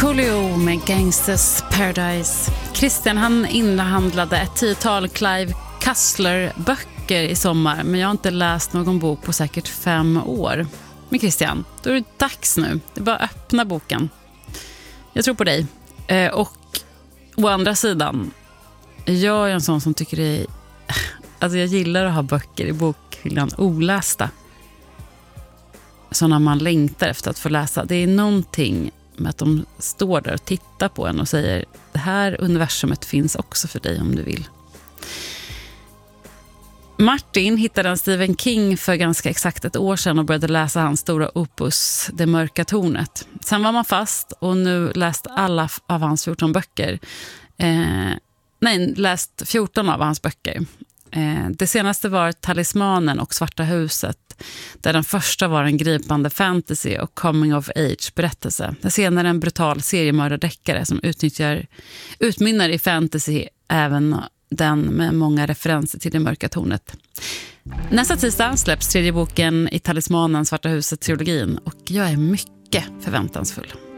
Coolio med Gangsters Paradise. Christian, han inhandlade ett 10-tal Clive Cussler-böcker i sommar, men jag har inte läst någon bok på säkert 5 år. Men Christian, då är det dags nu. Det är bara att öppna boken. Jag tror på dig. Och å andra sidan, jag är en sån som tycker det är... Alltså jag gillar att ha böcker i bokhyllan olästa. Sådana man längtar efter att få läsa. Det är någonting med att de står där och tittar på en och säger: det här universumet finns också för dig om du vill. Martin hittade en Stephen King för ganska exakt 1 år sedan och började läsa hans stora opus Det mörka tornet. Sen var man fast och nu läst alla av hans 14 böcker. Läst 14 av hans böcker. Det senaste var Talismanen och Svarta huset, där den första var en gripande fantasy och coming of age berättelse. Det senare en brutal seriemördardeckare som utmynnar i fantasy, även den med många referenser till Det mörka tornet. Nästa tisdag släpps 3:e boken i Talismanen Svarta huset-trilogin och jag är mycket förväntansfull.